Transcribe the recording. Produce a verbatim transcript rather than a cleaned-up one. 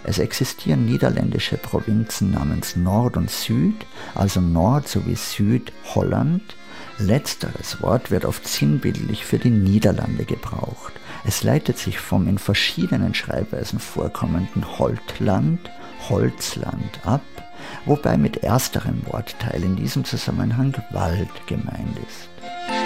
Es existieren niederländische Provinzen namens Nord und Süd, also Nord sowie Süd Holland. Letzteres Wort wird oft sinnbildlich für die Niederlande gebraucht. Es leitet sich vom in verschiedenen Schreibweisen vorkommenden Holtland, Holzland ab, wobei mit ersterem Wortteil in diesem Zusammenhang Wald gemeint ist.